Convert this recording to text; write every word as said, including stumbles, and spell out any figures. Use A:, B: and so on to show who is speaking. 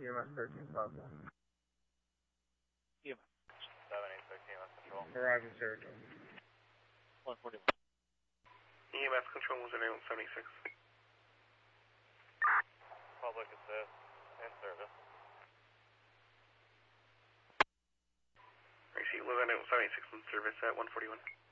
A: E M S thirteen Papa.
B: E M S seven eight six, E M S Control.
A: Arriving Saratoga.
B: one forty-one.
C: E M S Control was enabled seventy-six.
B: Public assist and service.
C: Receipt was enabled seventy-six in service at one forty-one.